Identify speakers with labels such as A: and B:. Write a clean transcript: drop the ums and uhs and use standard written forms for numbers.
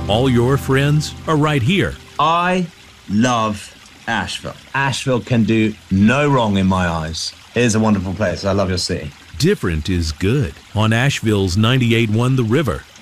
A: All your friends are right here.
B: I love Asheville. Asheville can do no wrong in my eyes. It is a wonderful place. I love your city.
A: Different is good on Asheville's 98.1 The River.